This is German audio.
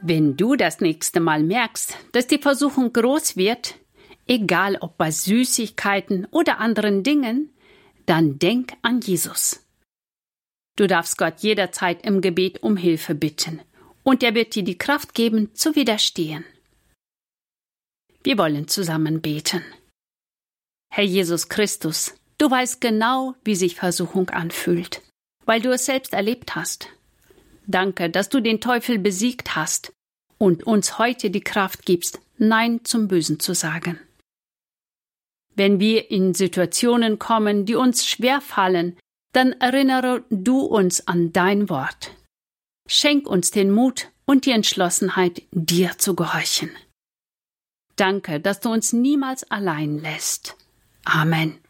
Wenn du das nächste Mal merkst, dass die Versuchung groß wird, egal ob bei Süßigkeiten oder anderen Dingen, dann denk an Jesus. Du darfst Gott jederzeit im Gebet um Hilfe bitten und er wird dir die Kraft geben, zu widerstehen. Wir wollen zusammen beten. Herr Jesus Christus, du weißt genau, wie sich Versuchung anfühlt, weil du es selbst erlebt hast. Danke, dass du den Teufel besiegt hast und uns heute die Kraft gibst, Nein zum Bösen zu sagen. Wenn wir in Situationen kommen, die uns schwerfallen, dann erinnere du uns an dein Wort. Schenk uns den Mut und die Entschlossenheit, dir zu gehorchen. Danke, dass du uns niemals allein lässt. Amen.